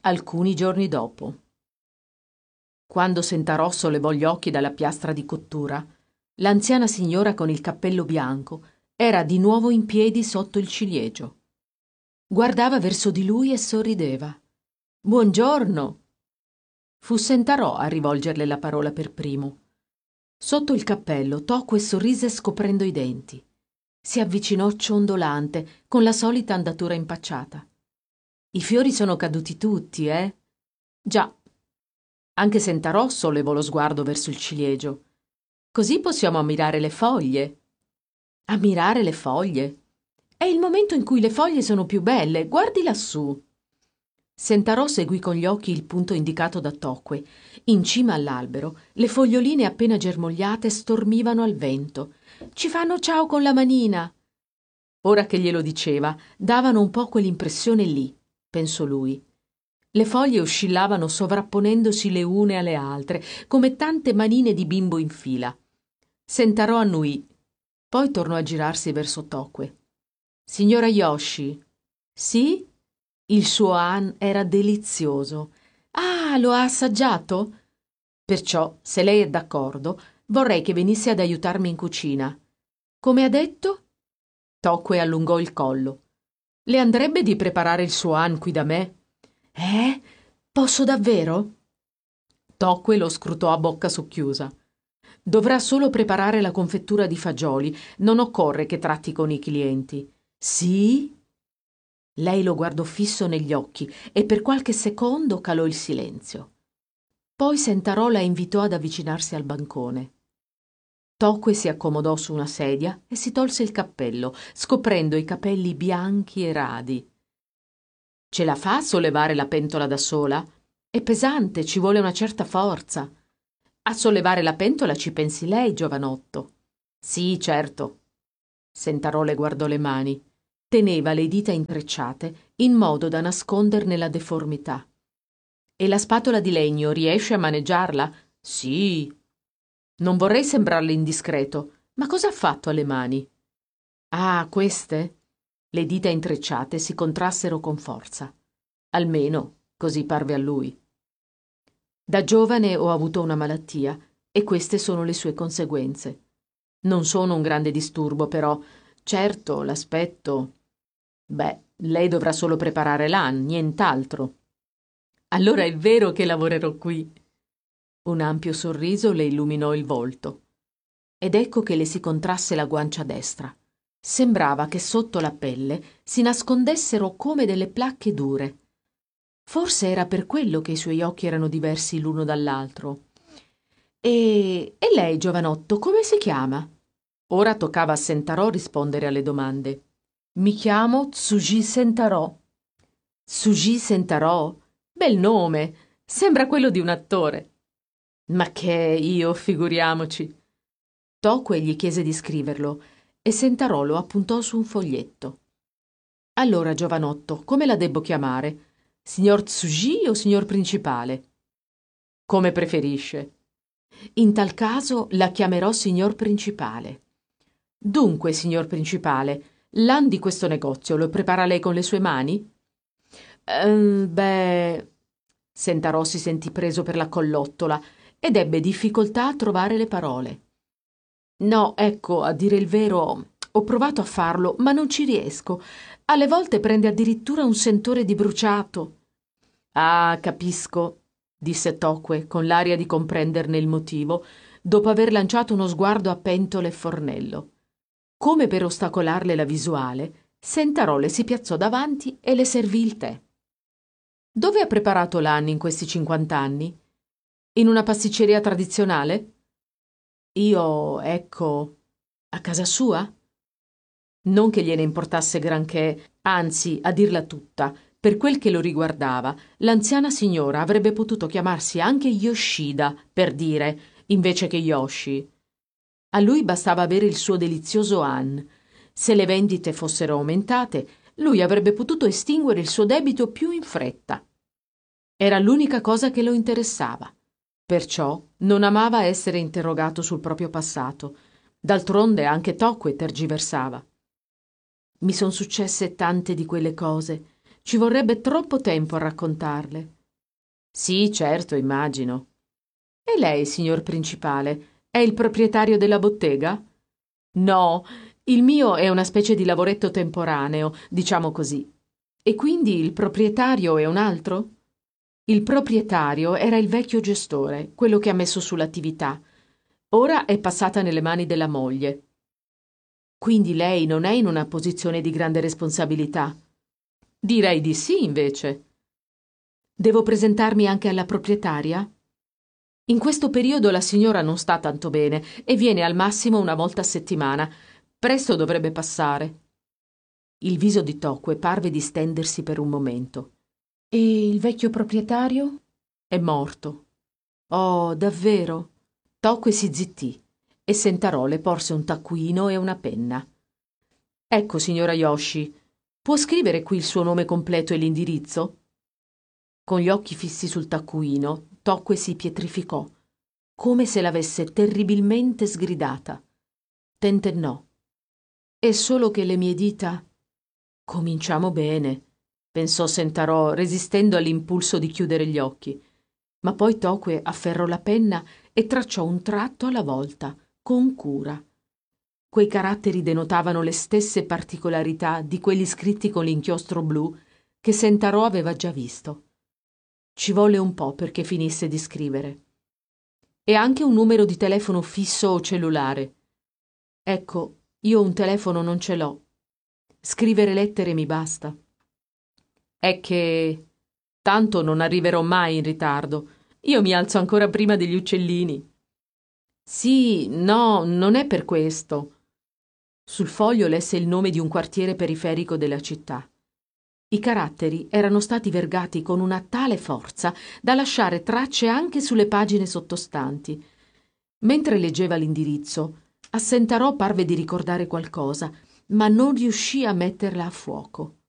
Alcuni giorni dopo, quando Sentarò sollevò gli occhi dalla piastra di cottura, l'anziana signora con il cappello bianco era di nuovo in piedi sotto il ciliegio. Guardava verso di lui e sorrideva. «Buongiorno!» Fu Sentarò a rivolgerle la parola per primo. Sotto il cappello Tocque sorrise scoprendo i denti. Si avvicinò ciondolante, con la solita andatura impacciata. «I fiori sono caduti tutti, eh?» «Già». Anche Sentarò sollevò lo sguardo verso il ciliegio. «Così possiamo ammirare le foglie». «Ammirare le foglie? È il momento in cui le foglie sono più belle, guardi lassù». Sentarò seguì con gli occhi il punto indicato da Tocque. In cima all'albero le foglioline appena germogliate stormivano al vento. «Ci fanno ciao con la manina!» Ora che glielo diceva, davano un po' quell'impressione lì, pensò lui. Le foglie oscillavano sovrapponendosi le une alle altre, come tante manine di bimbo in fila. Sentarò annuì, poi tornò a girarsi verso Tocque. «Signora Yoshi?» «Sì?» Il suo han era delizioso. «Ah, lo ha assaggiato?» «Perciò, se lei è d'accordo, vorrei che venisse ad aiutarmi in cucina». «Come ha detto?» Tocque allungò il collo. «Le andrebbe di preparare il suo han qui da me?» «Eh? Posso davvero?» Tocque lo scrutò a bocca socchiusa. «Dovrà solo preparare la confettura di fagioli. Non occorre che tratti con i clienti». «Sì?» Lei lo guardò fisso negli occhi e per qualche secondo calò il silenzio. Poi Sentarò la invitò ad avvicinarsi al bancone. Tocque si accomodò su una sedia e si tolse il cappello, scoprendo i capelli bianchi e radi. «Ce la fa a sollevare la pentola da sola? È pesante, ci vuole una certa forza». «A sollevare la pentola ci pensi lei, giovanotto». «Sì, certo». Sentarò le guardò le mani. Teneva le dita intrecciate in modo da nasconderne la deformità. «E la spatola di legno riesce a maneggiarla?» «Sì». «Non vorrei sembrarle indiscreto, ma cosa ha fatto alle mani?» «Ah, queste?» Le dita intrecciate si contrassero con forza. Almeno, così parve a lui. «Da giovane ho avuto una malattia e queste sono le sue conseguenze. Non sono un grande disturbo, però, certo, l'aspetto. Beh, lei dovrà solo preparare l'han, nient'altro». «Allora è vero che lavorerò qui». Un ampio sorriso le illuminò il volto. Ed ecco che le si contrasse la guancia destra. Sembrava che sotto la pelle si nascondessero come delle placche dure. Forse era per quello che i suoi occhi erano diversi l'uno dall'altro. E lei, giovanotto, come si chiama?» Ora toccava a Sentarò rispondere alle domande. «Mi chiamo Tsuji Sentarò». «Tsuji Sentarò? Bel nome! Sembra quello di un attore». «Ma che io, figuriamoci». Tocque gli chiese di scriverlo e Sentarò lo appuntò su un foglietto. «Allora, giovanotto, come la debbo chiamare? Signor Tsuji o signor principale?» «Come preferisce». «In tal caso la chiamerò signor principale». «Dunque, signor principale, l'han di questo negozio lo prepara lei con le sue mani?» Beh...» Sentarò si sentì preso per la collottola ed ebbe difficoltà a trovare le parole. «No, ecco, a dire il vero, ho provato a farlo, ma non ci riesco. Alle volte prende addirittura un sentore di bruciato». «Ah, capisco», disse Tocque con l'aria di comprenderne il motivo, dopo aver lanciato uno sguardo a pentole e fornello. Come per ostacolarle la visuale, Sentarò le si piazzò davanti e le servì il tè. «Dove ha preparato l'han in questi 50 anni? In una pasticceria tradizionale?» «Io, ecco, a casa sua?» Non che gliene importasse granché, anzi, a dirla tutta, per quel che lo riguardava, l'anziana signora avrebbe potuto chiamarsi anche Yoshida, per dire, invece che Yoshi. A lui bastava avere il suo delizioso han. Se le vendite fossero aumentate, lui avrebbe potuto estinguere il suo debito più in fretta. Era l'unica cosa che lo interessava. Perciò non amava essere interrogato sul proprio passato. D'altronde anche Tocque tergiversava. «Mi son successe tante di quelle cose. Ci vorrebbe troppo tempo a raccontarle. Sì, certo, immagino. E lei, signor principale, è il proprietario della bottega? No, il mio è una specie di lavoretto temporaneo, diciamo così. E quindi il proprietario è un altro? Il proprietario era il vecchio gestore, quello che ha messo sull'attività. Ora è passata nelle mani della moglie. Quindi lei non è in una posizione di grande responsabilità? Direi di sì, invece. Devo presentarmi anche alla proprietaria? In questo periodo la signora non sta tanto bene e viene al massimo una volta a settimana. Presto dovrebbe passare. Il viso di Tocque parve distendersi per un momento. E il vecchio proprietario? È morto. Oh, davvero? Tocque si zittì e Sentarò le porse un taccuino e una penna. Ecco, signora Yoshi, può scrivere qui il suo nome completo e l'indirizzo? Con gli occhi fissi sul taccuino, Tocque si pietrificò, come se l'avesse terribilmente sgridata. Tentennò. È solo che le mie dita... Cominciamo bene, pensò Sentarò, resistendo all'impulso di chiudere gli occhi. Ma poi Tocque afferrò la penna e tracciò un tratto alla volta, con cura. Quei caratteri denotavano le stesse particolarità di quelli scritti con l'inchiostro blu che Sentarò aveva già visto. Ci volle un po' perché finisse di scrivere. E anche un numero di telefono fisso o cellulare. Ecco, io un telefono non ce l'ho. Scrivere lettere mi basta. È che tanto non arriverò mai in ritardo. Io mi alzo ancora prima degli uccellini. Sì, no, non è per questo. Sul foglio lesse il nome di un quartiere periferico della città. I caratteri erano stati vergati con una tale forza da lasciare tracce anche sulle pagine sottostanti. Mentre leggeva l'indirizzo, a Sentarò parve di ricordare qualcosa, ma non riuscì a metterla a fuoco.